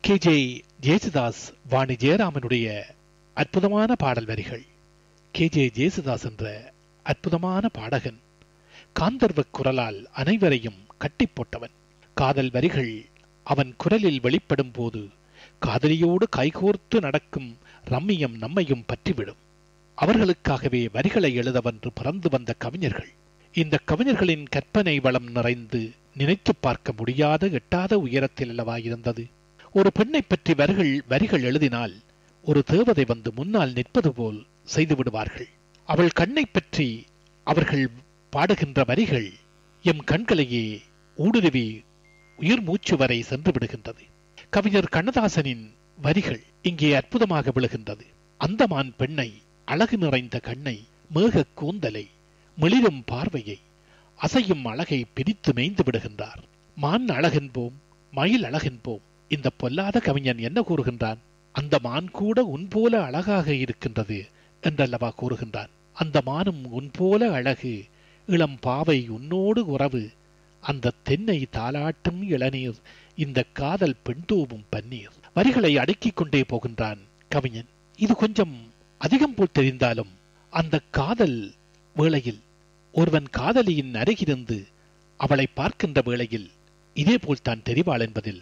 K.J.. Yesudas Vani ஜெயராமனுடைய அற்புதமான பாடல் வரிகள். கே.ஜே. ஜேசுதாஸ் என்ற அற்புதமான பாடகன் காந்தர்வ குரலால் அனைவரையும் கட்டி போட்டவன். காதல் வரிகள் அவன் குரலில் வெளிப்படும் போது காதலியோடு கைகோர்த்து நடக்கும் ரம்மியம் நம்மையும் பற்றிவிடும். அவர்களுக்காகவே வரிகளை எழுதவென்று பிறந்து வந்த கவிஞர்கள். இந்த கவிஞர்களின் கற்பனை வளம் நிறைந்து நினைத்து பார்க்க முடியாத எட்டாத உயரத்தில் அல்லவாயிருந்தது. ஒரு பெண்ணை பற்றி வரிகள் எழுதினால் ஒரு தேவதை வந்து முன்னால் நிற்பது போல் செய்து விடுவார்கள். அவள் கண்ணை பற்றி அவர்கள் பாடுகின்ற வரிகள் எம் கண்களையே ஊடுருவி உயிர் மூச்சு வரை சென்று விடுகின்றது. கவிஞர் கண்ணதாசனின் வரிகள் இங்கே அற்புதமாக விழுகின்றது. அந்தமான் பெண்ணை, அழகு நிறைந்த கண்ணை, மேக கூந்தலை, மிளிரும் பார்வையை, அசையும் அழகை பிரித்து மேய்ந்து விடுகின்றார். மான் அழகென்போம், மயில் அழகென்போம். இந்த பொல்லாத கவிஞன் என்ன கூறுகின்றான்? அந்த மான் கூட உன் போல அழகாக இருக்கின்றது என்றல்லவா கூறுகின்றான். அந்த மானும் உன் போல அழகு, இளம் பாவை உன்னோடு உறவு, அந்த தென்னை தாலாட்டும் இளநீர், இந்த காதல் பெண் தூவும் பன்னீர். வரிகளை அடுக்கிக் கொண்டே போகின்றான் கவிஞன். இது கொஞ்சம் அதிகம் போல் தெரிந்தாலும் அந்த காதல் வேளையில் ஒருவன் காதலியின் அருகிருந்து அவளை பார்க்கின்ற வேளையில் இதே போல் தான் தெரிவாள் என்பதில்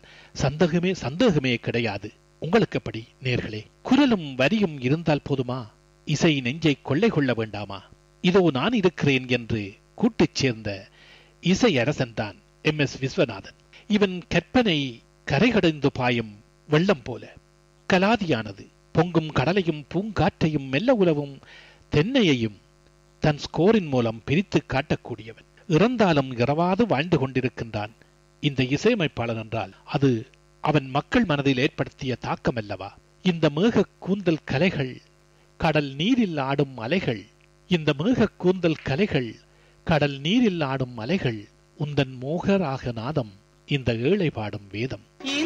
சந்தேகமே கிடையாது. உங்களுக்கு எப்படி நேர்களே? குரலும் வரியும் இருந்தால் போதுமா? இசை நெஞ்சை கொள்ளை கொள்ள வேண்டாமா? இதோ நான் இருக்கிறேன் என்று கூட்டிச் சேர்ந்த இசை அரசன் தான் எம்.எஸ். விஸ்வநாதன். இவன் கற்பனை கரைகடைந்து பாயும் வெள்ளம் போல கலாதியானது. பொங்கும் கடலையும் பூங்காற்றையும் மெல்ல உலவும் தென்னையையும் தன் ஸ்கோரின் மூலம் பிரித்து காட்டக்கூடியவன். இறந்தாலும் இரவாது வாழ்ந்து கொண்டிருக்கின்றான் இந்த இசையமைப்பாளன் என்றால் அது அவன் மக்கள் மனதில் ஏற்படுத்திய தாக்கம் அல்லவா? இந்த மேக கூந்தல் கலைகள், கடல் நீரில் ஆடும் அலைகள், இந்த மேக கூந்தல் கலைகள், கடல் நீரில் ஆடும் அலைகள், உந்தன் மோகராக நாதம், இந்த ஏழை பாடும் வேதம்.